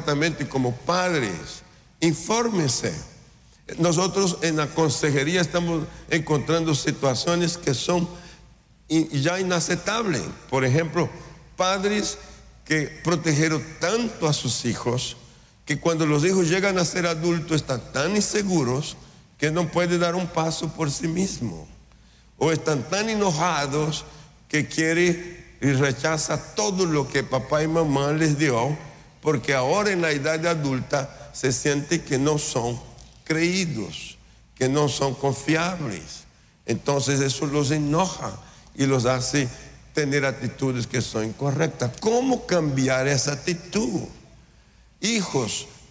correctamente como padres. Infórmense. Nosotros en la consejería estamos encontrando situaciones que son ya inaceptables. Por ejemplo, padres que protegieron tanto a sus hijos que cuando los hijos llegan a ser adultos están tan inseguros que no pueden dar un paso por sí mismos, o están tan enojados que quieren y rechaza todo lo que papá y mamá les dio, porque ahora en la edad adulta se siente que no son creídos, que no son confiables. Entonces eso los enoja y los hace tener actitudes que son incorrectas. ¿Cómo cambiar esa actitud? Hijos,